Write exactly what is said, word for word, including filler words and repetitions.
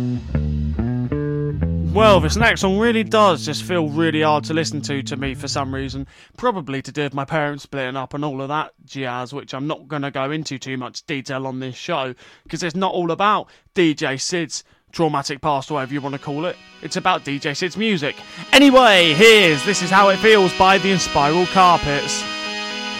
Well, this next song really does just feel really hard to listen to to me for some reason. Probably to do with my parents splitting up and all of that jazz, which I'm not going to go into too much detail on this show, because it's not all about D J Sid's traumatic past, or whatever you want to call it. It's about D J Sid's music. Anyway, here's This Is How It Feels by the Inspiral Carpets.